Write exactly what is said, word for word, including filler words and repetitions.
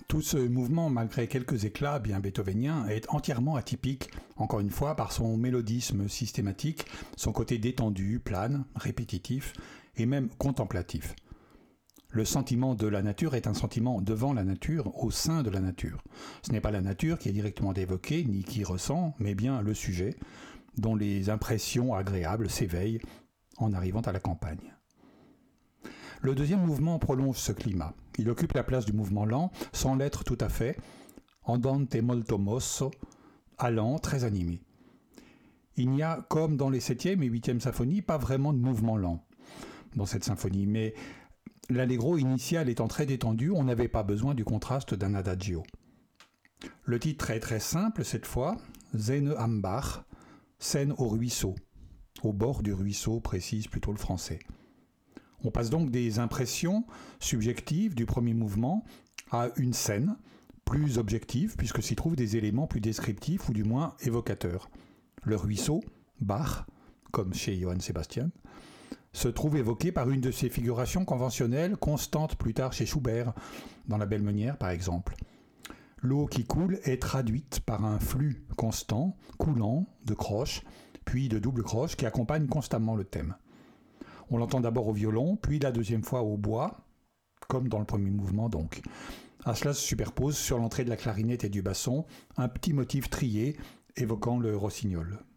Tout ce mouvement, malgré quelques éclats bien beethoveniens, est entièrement atypique, encore une fois, par son mélodisme systématique, son côté détendu, plane, répétitif et même contemplatif. Le sentiment de la nature est un sentiment devant la nature, au sein de la nature. Ce n'est pas la nature qui est directement évoquée, ni qui ressent, mais bien le sujet, dont les impressions agréables s'éveillent en arrivant à la campagne. Le deuxième mouvement prolonge ce climat. Il occupe la place du mouvement lent, sans l'être tout à fait, andante molto mosso, allant, très animé. Il n'y a, comme dans les septième et huitième symphonies, pas vraiment de mouvement lent dans cette symphonie, mais l'allegro initial étant très détendu, on n'avait pas besoin du contraste d'un adagio. Le titre est très simple cette fois, Szene am Bach, scène au ruisseau, au bord du ruisseau, précise plutôt le français. On passe donc des impressions subjectives du premier mouvement à une scène plus objective, puisque s'y trouvent des éléments plus descriptifs ou du moins évocateurs. Le ruisseau, Bach, comme chez Johann Sebastian, se trouve évoqué par une de ces figurations conventionnelles constantes plus tard chez Schubert, dans La Belle Meunière par exemple. L'eau qui coule est traduite par un flux constant, coulant, de croches, puis de double croche qui accompagne constamment le thème. On l'entend d'abord au violon, puis la deuxième fois au bois, comme dans le premier mouvement donc. À cela se superpose sur l'entrée de la clarinette et du basson un petit motif trié évoquant le rossignol.